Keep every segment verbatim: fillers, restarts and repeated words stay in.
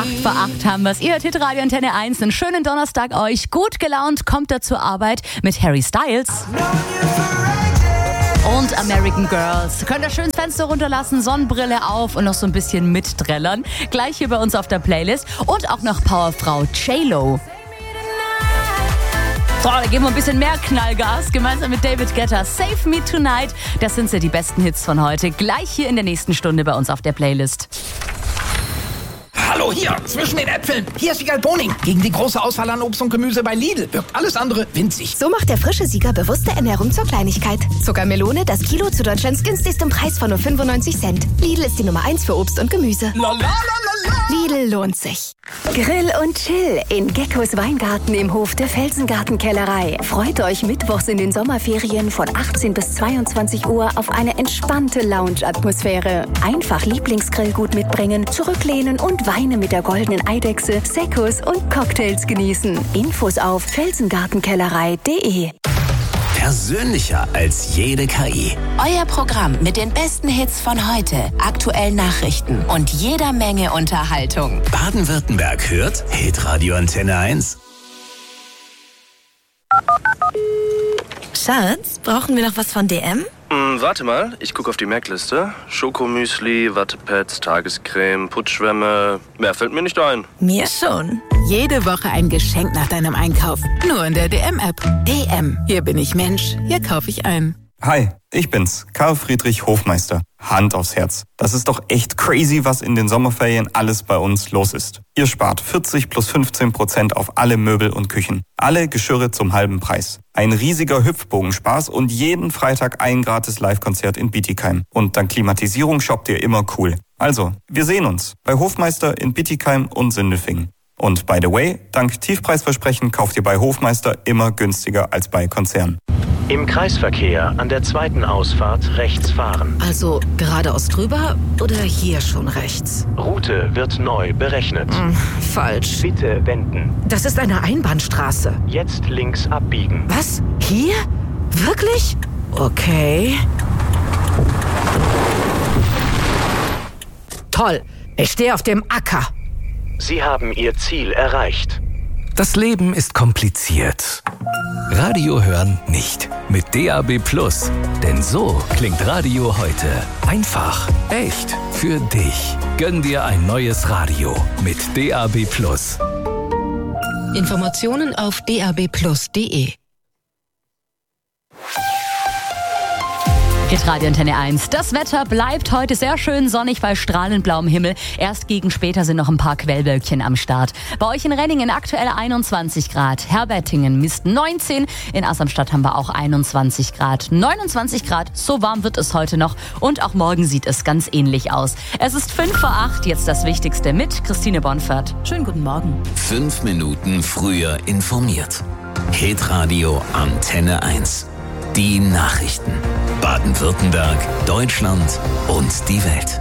acht vor acht haben wir's. Ihr hört Hitradio Antenne eins. Einen schönen Donnerstag euch. Gut gelaunt kommt er zur Arbeit mit Harry Styles und American Girls. Könnt ihr schön das Fenster runterlassen, Sonnenbrille auf und noch so ein bisschen mitträllern. Gleich hier bei uns auf der Playlist. Und auch noch Powerfrau J-Lo. So, da geben wir ein bisschen mehr Knallgas, gemeinsam mit David Guetta. Save Me Tonight, das sind ja die besten Hits von heute. Gleich hier in der nächsten Stunde bei uns auf der Playlist. Hallo, hier, zwischen den Äpfeln. Hier ist Siegal Boning. Gegen die große Auswahl an Obst und Gemüse bei Lidl wirkt alles andere winzig. So macht der frische Sieger bewusste Ernährung zur Kleinigkeit. Zuckermelone, das Kilo zu Deutschlands günstigstem Preis von nur fünfundneunzig Cent. Lidl ist die Nummer eins für Obst und Gemüse. La, la, la, la, la. Lidl lohnt sich. Grill und Chill in Geckos Weingarten im Hof der Felsengartenkellerei. Freut euch mittwochs in den Sommerferien von achtzehn bis zweiundzwanzig Uhr auf eine entspannte Lounge-Atmosphäre. Einfach Lieblingsgrillgut mitbringen, zurücklehnen und Weine mit der goldenen Eidechse, Seccos und Cocktails genießen. Infos auf felsengartenkellerei punkt de. Persönlicher als jede K I. Euer Programm mit den besten Hits von heute, aktuellen Nachrichten und jeder Menge Unterhaltung. Baden-Württemberg hört Hitradio Antenne eins. Schatz, brauchen wir noch was von D M? Hm, warte mal, ich gucke auf die Merkliste. Schokomüsli, Wattepads, Tagescreme, Putzschwämme. Mehr fällt mir nicht ein. Mir schon. Jede Woche ein Geschenk nach deinem Einkauf. Nur in der D M-App. D M. Hier bin ich Mensch. Hier kaufe ich ein. Hi, ich bin's, Karl Friedrich Hofmeister. Hand aufs Herz. Das ist doch echt crazy, was in den Sommerferien alles bei uns los ist. Ihr spart vierzig plus fünfzehn Prozent auf alle Möbel und Küchen. Alle Geschirre zum halben Preis. Ein riesiger Hüpfbogenspaß und jeden Freitag ein gratis Live-Konzert in Bietigheim. Und dank Klimatisierung shoppt ihr immer cool. Also, wir sehen uns bei Hofmeister in Bietigheim und Sindelfingen. Und by the way, dank Tiefpreisversprechen kauft ihr bei Hofmeister immer günstiger als bei Konzernen. Im Kreisverkehr an der zweiten Ausfahrt rechts fahren. Also geradeaus drüber oder hier schon rechts? Route wird neu berechnet. Hm, falsch. Bitte wenden. Das ist eine Einbahnstraße. Jetzt links abbiegen. Was? Hier? Wirklich? Okay. Toll. Ich stehe auf dem Acker. Sie haben Ihr Ziel erreicht. Das Leben ist kompliziert. Radio hören nicht. Mit D A B Plus. Denn so klingt Radio heute. Einfach, echt, für dich. Gönn dir ein neues Radio mit D A B Plus. Informationen auf d a b plus punkt de. Hitradio Antenne eins. Das Wetter bleibt heute sehr schön sonnig bei strahlend blauem Himmel. Erst gegen später sind noch ein paar Quellwölkchen am Start. Bei euch in Renningen aktuell einundzwanzig Grad. Herbertingen misst neunzehn. In Assamstadt haben wir auch einundzwanzig Grad. neunundzwanzig Grad, so warm wird es heute noch. Und auch morgen sieht es ganz ähnlich aus. Es ist fünf vor acht, jetzt das Wichtigste mit Christine Bonfert. Schönen guten Morgen. Fünf Minuten früher informiert. Hitradio Antenne eins. Die Nachrichten. Baden-Württemberg, Deutschland und die Welt.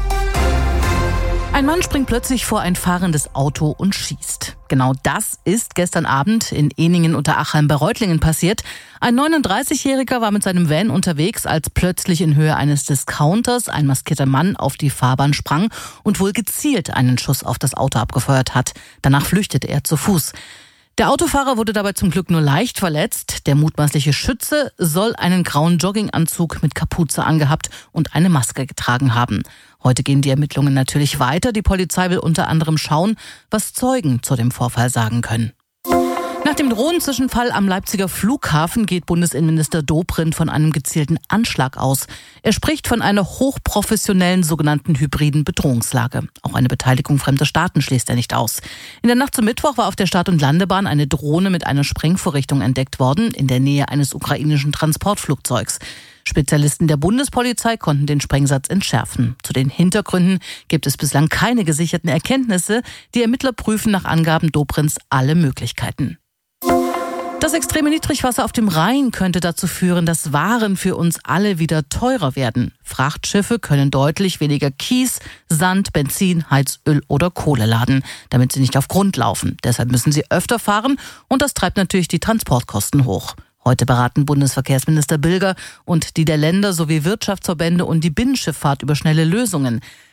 Ein Mann springt plötzlich vor ein fahrendes Auto und schießt. Genau das ist gestern Abend in Ehningen unter Achalm bei Reutlingen passiert. Ein neununddreißigjähriger war mit seinem Van unterwegs, als plötzlich in Höhe eines Discounters ein maskierter Mann auf die Fahrbahn sprang und wohl gezielt einen Schuss auf das Auto abgefeuert hat. Danach flüchtete er zu Fuß. Der Autofahrer wurde dabei zum Glück nur leicht verletzt. Der mutmaßliche Schütze soll einen grauen Jogginganzug mit Kapuze angehabt und eine Maske getragen haben. Heute gehen die Ermittlungen natürlich weiter. Die Polizei will unter anderem schauen, was Zeugen zu dem Vorfall sagen können. Nach dem Drohnenzwischenfall am Leipziger Flughafen geht Bundesinnenminister Dobrindt von einem gezielten Anschlag aus. Er spricht von einer hochprofessionellen sogenannten hybriden Bedrohungslage. Auch eine Beteiligung fremder Staaten schließt er nicht aus. In der Nacht zum Mittwoch war auf der Start- und Landebahn eine Drohne mit einer Sprengvorrichtung entdeckt worden, in der Nähe eines ukrainischen Transportflugzeugs. Spezialisten der Bundespolizei konnten den Sprengsatz entschärfen. Zu den Hintergründen gibt es bislang keine gesicherten Erkenntnisse. Die Ermittler prüfen nach Angaben Dobrindts alle Möglichkeiten. Das extreme Niedrigwasser auf dem Rhein könnte dazu führen, dass Waren für uns alle wieder teurer werden. Frachtschiffe können deutlich weniger Kies, Sand, Benzin, Heizöl oder Kohle laden, damit sie nicht auf Grund laufen. Deshalb müssen sie öfter fahren und das treibt natürlich die Transportkosten hoch. Heute beraten Bundesverkehrsminister Bilger und die der Länder sowie Wirtschaftsverbände und die Binnenschifffahrt über schnelle Lösungen.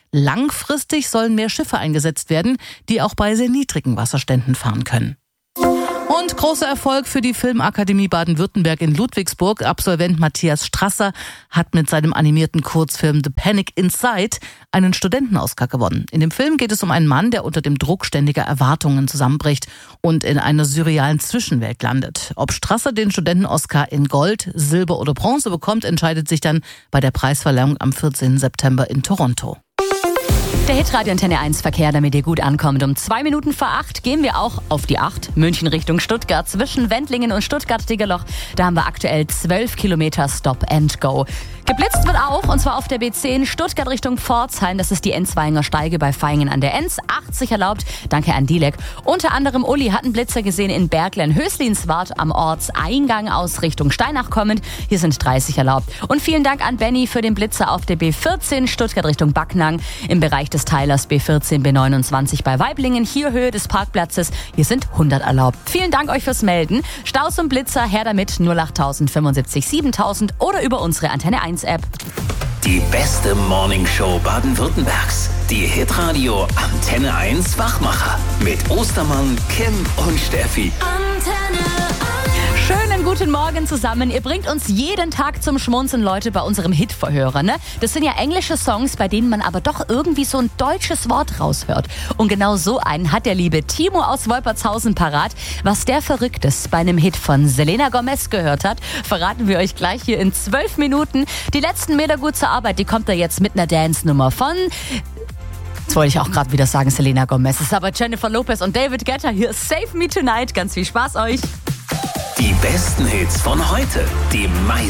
Langfristig sollen mehr Schiffe eingesetzt werden, die auch bei sehr niedrigen Wasserständen fahren können. Und großer Erfolg für die Filmakademie Baden-Württemberg in Ludwigsburg. Absolvent Matthias Strasser hat mit seinem animierten Kurzfilm The Panic Inside einen Studentenoscar gewonnen. In dem Film geht es um einen Mann, der unter dem Druck ständiger Erwartungen zusammenbricht und in einer surrealen Zwischenwelt landet. Ob Strasser den Studentenoscar in Gold, Silber oder Bronze bekommt, entscheidet sich dann bei der Preisverleihung am vierzehnten September in Toronto. Der Hitradio Antenne eins Verkehr, damit ihr gut ankommt. Um zwei Minuten vor acht gehen wir auch auf die acht. München Richtung Stuttgart. Zwischen Wendlingen und Stuttgart-Diggerloch, da haben wir aktuell zwölf Kilometer Stop and Go. Geblitzt wird auch, und zwar auf der B zehn Stuttgart Richtung Pforzheim. Das ist die Enzweinger Steige bei Vaihingen an der Enz. achtzig erlaubt. Danke an Dilek. Unter anderem Uli hat einen Blitzer gesehen in Berglen-Höslinswart am Ortseingang aus Richtung Steinach kommend. Hier sind dreißig erlaubt. Und vielen Dank an Benny für den Blitzer auf der B vierzehn Stuttgart Richtung Backnang im Bereich des Teilers B vierzehn B neunundzwanzig bei Weiblingen. Hier Höhe des Parkplatzes. Hier sind hundert erlaubt. Vielen Dank euch fürs Melden. Staus und Blitzer her damit null acht null null fünfundsiebzig siebentausend oder über unsere Antenne eins App. Die beste Morningshow Baden-Württembergs. Die Hitradio Antenne eins Wachmacher. Mit Ostermann, Kim und Steffi. Antenne eins. Schönen guten Morgen zusammen. Ihr bringt uns jeden Tag zum Schmunzeln, Leute, bei unserem Hitverhörer. Ne? Das sind ja englische Songs, bei denen man aber doch irgendwie so ein deutsches Wort raushört. Und genau so einen hat der liebe Timo aus Wolpertshausen parat. Was der Verrücktes bei einem Hit von Selena Gomez gehört hat, verraten wir euch gleich hier in zwölf Minuten. Die letzten Meter gut zur Arbeit, die kommt da jetzt mit einer Dance-Nummer von... Jetzt wollte ich auch gerade wieder sagen Selena Gomez. Es ist aber Jennifer Lopez und David Guetta. Hier ist Save Me Tonight. Ganz viel Spaß euch. Die besten Hits von heute. Die meisten